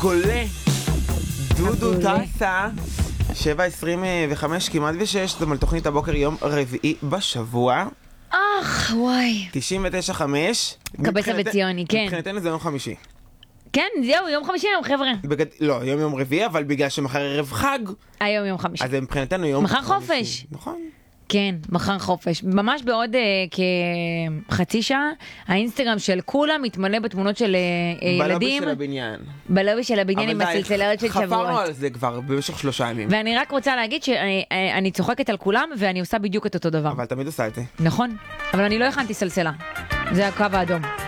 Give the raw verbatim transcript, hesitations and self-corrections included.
קולה. דודו טסה. שבע עשרים וחמש כמעט ושש, זאת אומרת תוכנית הבוקר יום רביעי בשבוע. אך, וואי. תשעים ותשע חמש. קבץ הבציוני, כן. מבחינתנו זה יום חמישי. כן, זהו, יום חמישי היום, חבר'ה. בגד... לא, יום יום רביעי, אבל בגלל שמחר ערב חג. היום יום חמישי. אז מבחינתנו יום מחר חמישי. חופש. נכון. כן, מחר חופש. ממש בעוד uh, כחצי שעה, האינסטגרם של כולם מתמלא בתמונות של uh, ילדים. בלובי של הבניין. בלובי של הבניין עם הסלסלות של שבועות. חפרנו על זה כבר במשך שלושה ימים. ואני רק רוצה להגיד שאני אני צוחקת על כולם, ואני עושה בדיוק את אותו דבר. אבל תמיד עושה את זה. נכון, אבל אני לא הכנתי סלסלה. זה הקו האדום.